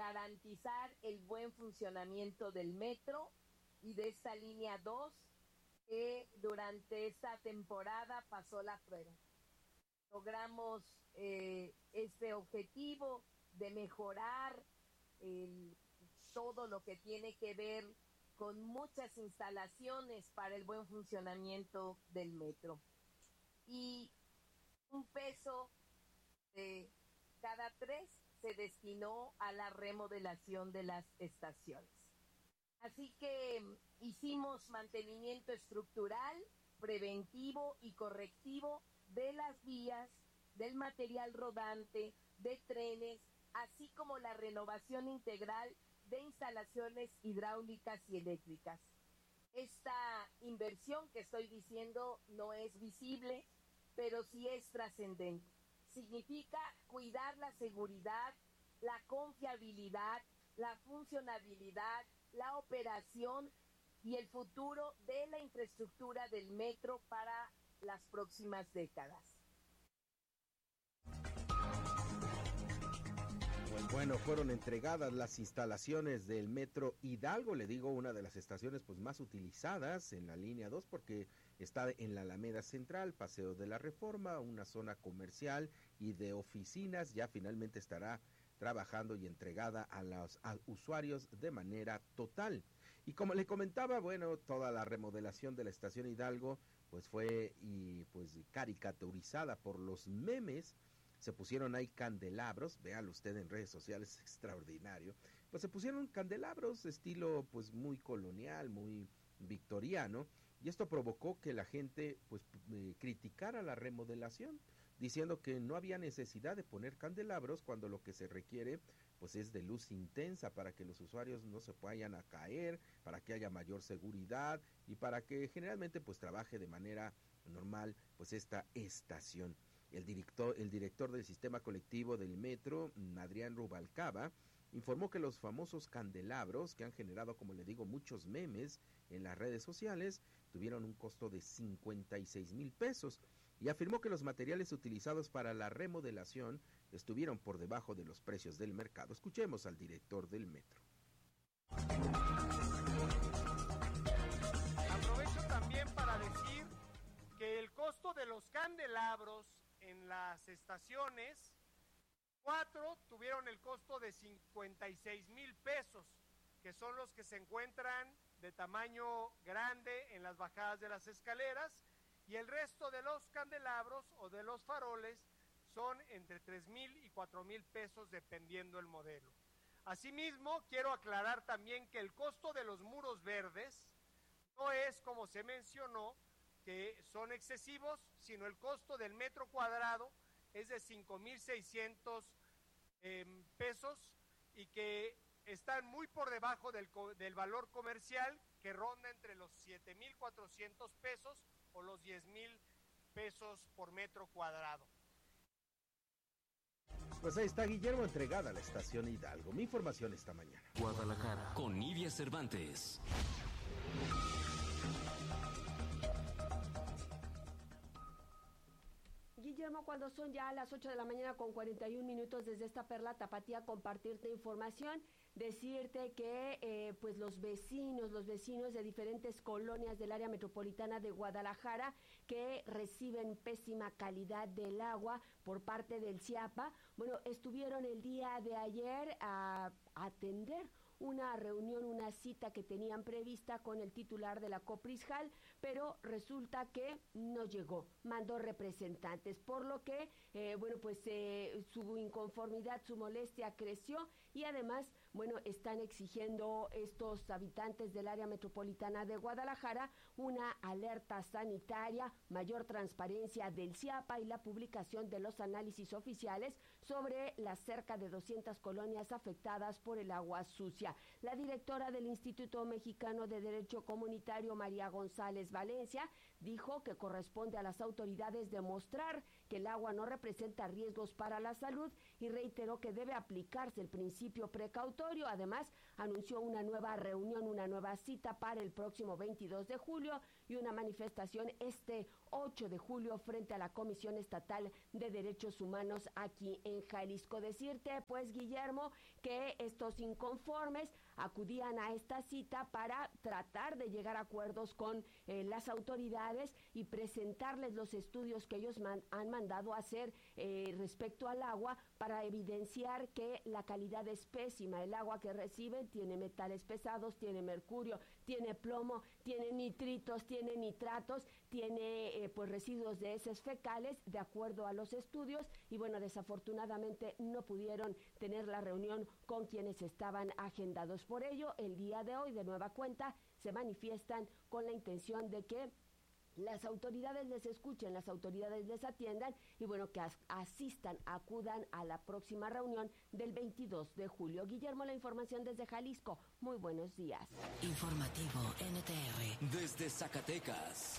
garantizar el buen funcionamiento del metro y de esta línea 2 que durante esta temporada pasó la prueba. Logramos este objetivo de mejorar todo lo que tiene que ver con muchas instalaciones para el buen funcionamiento del metro. Y $1 de cada 3 se destinó a la remodelación de las estaciones. Así que hicimos mantenimiento estructural, preventivo y correctivo de las vías, del material rodante, de trenes, así como la renovación integral de instalaciones hidráulicas y eléctricas. Esta inversión que estoy diciendo no es visible, pero sí es trascendente. Significa cuidar la seguridad, la confiabilidad, la funcionabilidad, la operación y el futuro de la infraestructura del metro para las próximas décadas. Pues bueno, fueron entregadas las instalaciones del Metro Hidalgo, le digo, una de las estaciones pues más utilizadas en la línea 2 porque está en la Alameda Central, Paseo de la Reforma, una zona comercial y de oficinas. Ya finalmente estará trabajando y entregada a los usuarios de manera total. Y como le comentaba, bueno, toda la remodelación de la estación Hidalgo pues fue caricaturizada por los memes. Se pusieron ahí candelabros, véalo usted en redes sociales, extraordinario. Pues se pusieron candelabros estilo pues muy colonial, muy victoriano, y esto provocó que la gente pues criticara la remodelación, diciendo que no había necesidad de poner candelabros cuando lo que se requiere pues es de luz intensa para que los usuarios no se vayan a caer, para que haya mayor seguridad y para que generalmente pues trabaje de manera normal pues esta estación. El director del sistema colectivo del metro, Adrián Rubalcaba, informó que los famosos candelabros, que han generado, como le digo, muchos memes en las redes sociales, tuvieron un costo de 56,000 pesos y afirmó que los materiales utilizados para la remodelación estuvieron por debajo de los precios del mercado. Escuchemos al director del metro. Aprovecho también para decir que el costo de los candelabros en las estaciones, 4 tuvieron el costo de 56,000 pesos, que son los que se encuentran de tamaño grande en las bajadas de las escaleras, y el resto de los candelabros o de los faroles son entre 3,000 y 4,000 pesos dependiendo el modelo. Asimismo, quiero aclarar también que el costo de los muros verdes no es como se mencionó, que son excesivos, sino el costo del metro cuadrado es de 5,600 pesos y que están muy por debajo del valor comercial, que ronda entre los 7,400 pesos o los 10,000 pesos por metro cuadrado. Pues ahí está, Guillermo, entregada a la estación Hidalgo. Mi información esta mañana. Guadalajara, con Nidia Cervantes. Guillermo, cuando son ya las 8 de la mañana con 41 minutos desde esta Perla Tapatía, compartirte información, decirte que pues los vecinos de diferentes colonias del área metropolitana de Guadalajara que reciben pésima calidad del agua por parte del CIAPA, bueno, estuvieron el día de ayer a atender una reunión, una cita que tenían prevista con el titular de la Coprisjal, pero resulta que no llegó, mandó representantes, por lo que, su inconformidad, su molestia creció y además, bueno, están exigiendo estos habitantes del área metropolitana de Guadalajara una alerta sanitaria, mayor transparencia del CIAPA y la publicación de los análisis oficiales sobre las cerca de 200 colonias afectadas por el agua sucia. La directora del Instituto Mexicano de Derecho Comunitario, María González Valencia, dijo que corresponde a las autoridades demostrar que el agua no representa riesgos para la salud y reiteró que debe aplicarse el principio precautorio. Además, anunció una nueva reunión, una nueva cita para el próximo 22 de julio y una manifestación este 8 de julio frente a la Comisión Estatal de Derechos Humanos aquí en Jalisco. Decirte, pues, Guillermo, que estos inconformes acudían a esta cita para tratar de llegar a acuerdos con las autoridades y presentarles los estudios que ellos han mandado a hacer respecto al agua para evidenciar que la calidad es pésima. El agua que reciben tiene metales pesados, tiene mercurio, tiene plomo, tiene nitritos, tiene nitratos, tiene pues residuos de heces fecales, de acuerdo a los estudios. Y bueno, desafortunadamente no pudieron tener la reunión con quienes estaban agendados. Por ello, el día de hoy, de nueva cuenta, se manifiestan con la intención de que las autoridades les escuchen, las autoridades les atiendan y bueno, que asistan, acudan a la próxima reunión del 22 de julio. Guillermo, la información desde Jalisco. Muy buenos días. Informativo NTR. Desde Zacatecas.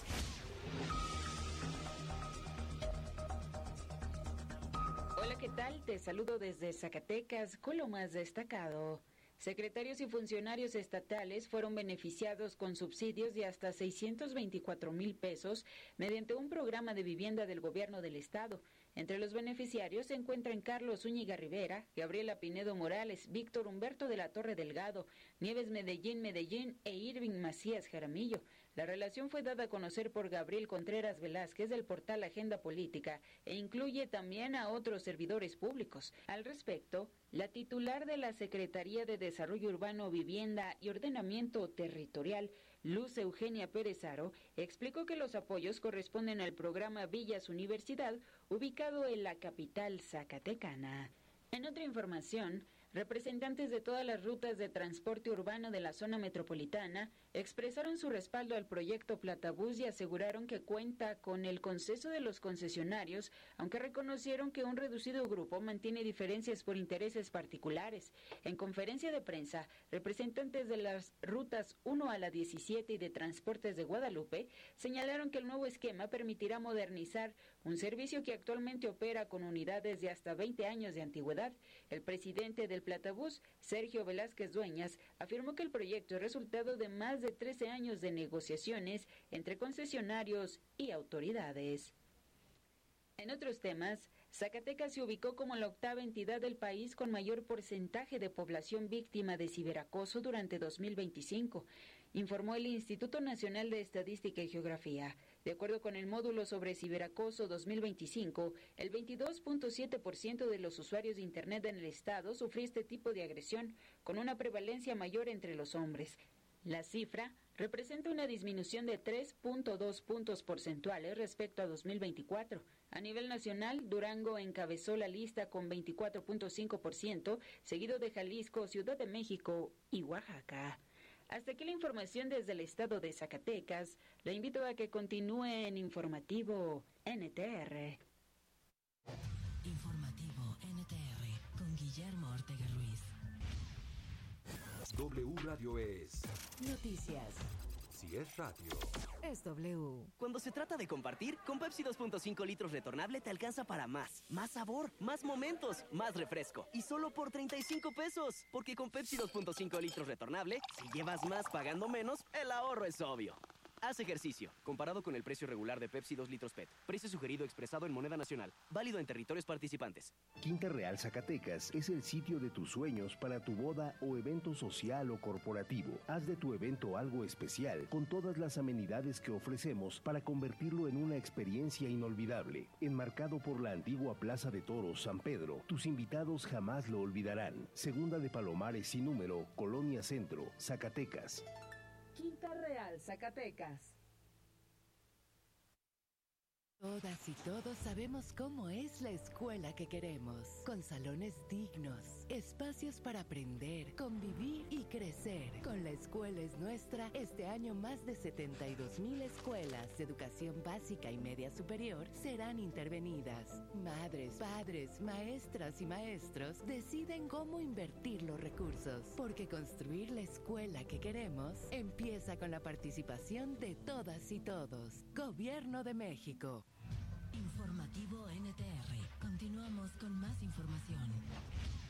Hola, ¿qué tal? Te saludo desde Zacatecas con lo más destacado. Secretarios y funcionarios estatales fueron beneficiados con subsidios de hasta 624,000 pesos mediante un programa de vivienda del gobierno del estado. Entre los beneficiarios se encuentran Carlos Zúñiga Rivera, Gabriela Pinedo Morales, Víctor Humberto de la Torre Delgado, Nieves Medellín e Irving Macías Jaramillo. La relación fue dada a conocer por Gabriel Contreras Velázquez del portal Agenda Política e incluye también a otros servidores públicos. Al respecto, la titular de la Secretaría de Desarrollo Urbano, Vivienda y Ordenamiento Territorial, Luz Eugenia Pérez Aro, explicó que los apoyos corresponden al programa Villas Universidad, ubicado en la capital zacatecana. En otra información, representantes de todas las rutas de transporte urbano de la zona metropolitana expresaron su respaldo al proyecto Platabús y aseguraron que cuenta con el consenso de los concesionarios, aunque reconocieron que un reducido grupo mantiene diferencias por intereses particulares. En conferencia de prensa, representantes de las rutas 1 a la 17 y de Transportes de Guadalupe señalaron que el nuevo esquema permitirá modernizar un servicio que actualmente opera con unidades de hasta 20 años de antigüedad. El presidente del Platabús, Sergio Velázquez Dueñas, afirmó que el proyecto es resultado de más de 13 años de negociaciones entre concesionarios y autoridades. En otros temas, Zacatecas se ubicó como la octava entidad del país con mayor porcentaje de población víctima de ciberacoso durante 2025, informó el Instituto Nacional de Estadística y Geografía. De acuerdo con el módulo sobre ciberacoso 2025, el 22.7% de los usuarios de Internet en el estado sufrió este tipo de agresión, con una prevalencia mayor entre los hombres. La cifra representa una disminución de 3.2 puntos porcentuales respecto a 2024. A nivel nacional, Durango encabezó la lista con 24.5%, seguido de Jalisco, Ciudad de México y Oaxaca. Hasta aquí la información desde el estado de Zacatecas. La invito a que continúe en Informativo NTR. Informativo NTR con Guillermo Ortega Ruiz. W Radio es Noticias. Si es radio. Es W. Cuando se trata de compartir, con Pepsi 2.5 litros retornable te alcanza para más. Más sabor, más momentos, más refresco. Y solo por 35 pesos. Porque con Pepsi 2.5 litros retornable, si llevas más pagando menos, el ahorro es obvio. Haz ejercicio. Comparado con el precio regular de Pepsi 2 litros PET. Precio sugerido expresado en moneda nacional. Válido en territorios participantes. Quinta Real Zacatecas es el sitio de tus sueños para tu boda o evento social o corporativo. Haz de tu evento algo especial con todas las amenidades que ofrecemos para convertirlo en una experiencia inolvidable. Enmarcado por la antigua Plaza de Toros San Pedro, tus invitados jamás lo olvidarán. Segunda de Palomares sin número, Colonia Centro, Zacatecas. Quinta Real, Zacatecas. Todas y todos sabemos cómo es la escuela que queremos, con salones dignos, espacios para aprender, convivir y crecer. Con La Escuela es Nuestra, este año más de 72,000 escuelas de educación básica y media superior serán intervenidas. Madres, padres, maestras y maestros deciden cómo invertir los recursos, porque construir la escuela que queremos empieza con la participación de todas y todos. Gobierno de México. Informativo NTR. Continuamos con más información.